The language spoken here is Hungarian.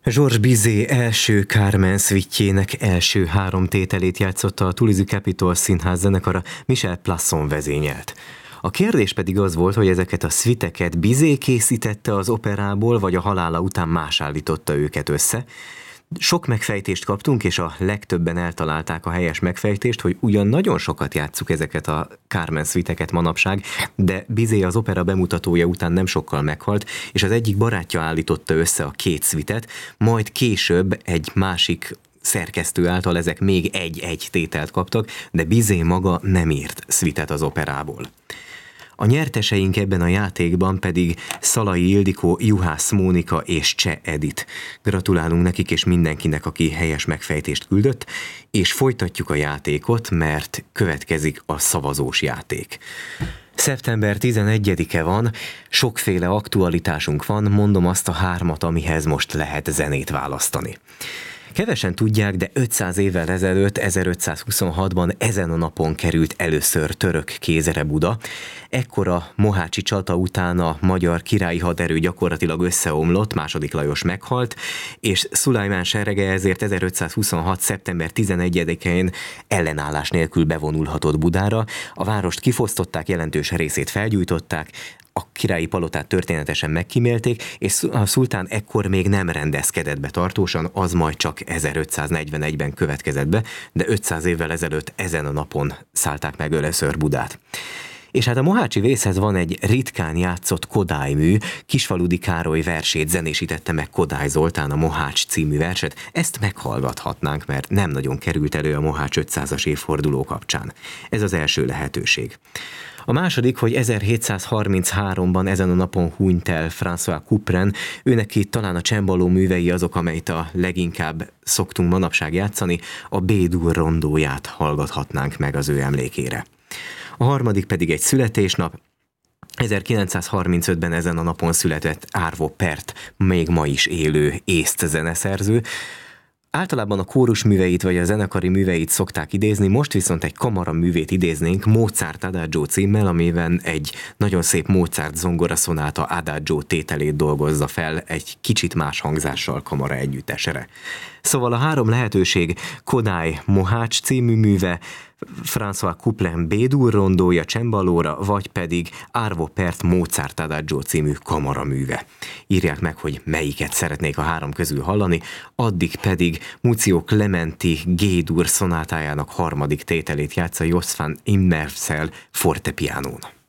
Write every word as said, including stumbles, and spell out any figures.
Georges Bizet első Carmen szvitjének első három tételét játszotta a Toulouse Capitol Színház zenekara, Michel Plasson vezényelt. A kérdés pedig az volt, hogy ezeket a szviteket Bizet készítette az operából, vagy a halála után más állította őket össze. Sok megfejtést kaptunk, és a legtöbben eltalálták a helyes megfejtést, hogy ugyan nagyon sokat játsszuk ezeket a Carmen szviteket manapság, de Bizet az opera bemutatója után nem sokkal meghalt, és az egyik barátja állította össze a két szvitet, majd később egy másik szerkesztő által ezek még egy-egy tételt kaptak, de Bizet maga nem írt szvitet az operából. A nyerteseink ebben a játékban pedig Szalai Ildikó, Juhász Mónika és Cseh Edit. Gratulálunk nekik és mindenkinek, aki helyes megfejtést küldött, és folytatjuk a játékot, mert következik a szavazós játék. szeptember tizenegyedike van, sokféle aktualitásunk van, mondom azt a hármat, amihez most lehet zenét választani. Kevesen tudják, de ötszáz évvel ezelőtt, ezerötszázhuszonhatban ezen a napon került először török kézre Buda. Ekkor a mohácsi csata után a magyar királyi haderő gyakorlatilag összeomlott, második Lajos meghalt, és Szulajmán serege ezért ezerötszázhuszonhat. szeptember tizenegyedikén ellenállás nélkül bevonulhatott Budára. A várost kifosztották, jelentős részét felgyújtották, a királyi palotát történetesen megkímélték, és a szultán ekkor még nem rendezkedett be tartósan, az majd csak ezerötszáznegyvenegyben következett be, de ötszáz évvel ezelőtt ezen a napon szállták meg először Budát. És hát a mohácsi vészhez van egy ritkán játszott Kodály-mű, Kisfaludy Károly versét zenésítette meg Kodály Zoltán, a Mohács című verset, ezt meghallgathatnánk, mert nem nagyon került elő a Mohács ötszázas évforduló kapcsán. Ez az első lehetőség. A második, hogy ezerhétszázharminchárom-ban ezen a napon hunyt el François Couperin, őneki talán a csembaló művei azok, amelyet a leginkább szoktunk manapság játszani, a B-dur rondóját hallgathatnánk meg az ő emlékére. A harmadik pedig egy születésnap, ezerkilencszázharmincötben ezen a napon született Arvo Pärt, még ma is élő észt zeneszerző. Általában a kórus műveit vagy a zenekari műveit szokták idézni, most viszont egy kamara művét idéznénk Mozart Adagio címmel, amiben egy nagyon szép Mozart zongoraszonáta Adagio tételét dolgozza fel egy kicsit más hangzással kamara együttesre. Szóval a három lehetőség: Kodály Mohács című műve, François Couperin B-dur rondója csembalóra, vagy pedig Arvo Pärt Mozart Adagio című kamaraműve. Írják meg, hogy melyiket szeretnék a három közül hallani, addig pedig Muzio Clementi G-dur szonátájának harmadik tételét játsza Jos van Immersel fortepianón.